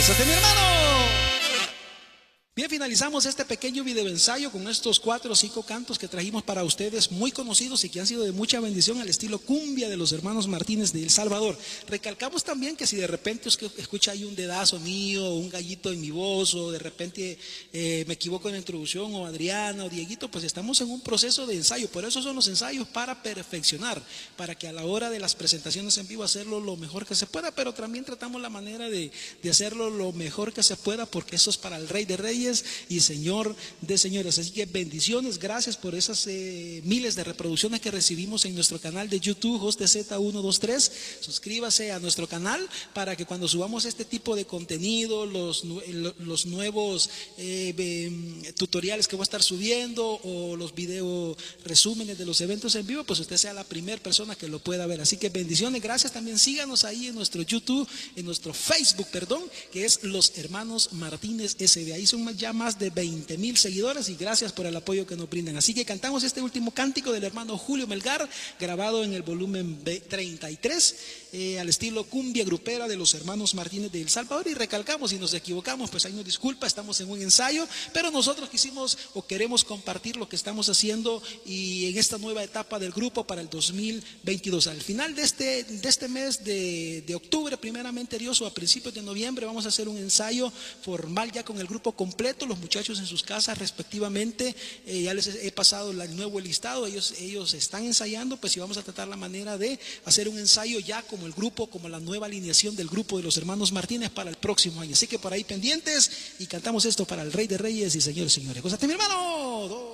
¡Gózate, mi hermano! Bien, finalizamos este pequeño video ensayo con estos 4 o 5 cantos que trajimos para ustedes, muy conocidos y que han sido de mucha bendición al estilo cumbia de los hermanos Martínez de El Salvador. Recalcamos también que si de repente usted escucha ahí un dedazo mío, o un gallito en mi voz, o de repente me equivoco en la introducción, o Adriana o Dieguito, pues estamos en un proceso de ensayo. Por eso son los ensayos, para perfeccionar, para que a la hora de las presentaciones en vivo hacerlo lo mejor que se pueda, pero también tratamos la manera de hacerlo lo mejor que se pueda, porque eso es para el Rey de Reyes y Señor de señores. Así que bendiciones, gracias por esas miles de reproducciones que recibimos en nuestro canal de YouTube, JostZ123. Suscríbase a nuestro canal para que cuando subamos este tipo de contenido, los nuevos tutoriales que voy a estar subiendo, o los video resúmenes de los eventos en vivo, pues usted sea la primera persona que lo pueda ver. Así que bendiciones, gracias. También síganos ahí en nuestro YouTube, en nuestro Facebook, que es Los Hermanos Martínez SB. Ahí son ya más de 20,000 seguidores, y gracias por el apoyo que nos brindan. Así que cantamos este último cántico del hermano Julio Melgar, grabado en el volumen 33, al estilo cumbia grupera de los hermanos Martínez de El Salvador. Y recalcamos, si nos equivocamos, pues ahí nos disculpa, estamos en un ensayo, pero nosotros quisimos o queremos compartir lo que estamos haciendo y en esta nueva etapa del grupo para el 2022. Al final de este mes de octubre, primeramente Dios, o a principios de noviembre, vamos a hacer un ensayo formal ya con el grupo completo, los muchachos en sus casas respectivamente. Ya les he pasado el nuevo listado, ellos están ensayando, pues, y vamos a tratar la manera de hacer un ensayo ya como el grupo, como la nueva alineación del grupo de los hermanos Martínez para el próximo año. Así que por ahí pendientes, y cantamos esto para el Rey de Reyes y Señores, señores. ¡Gózate, mi hermano!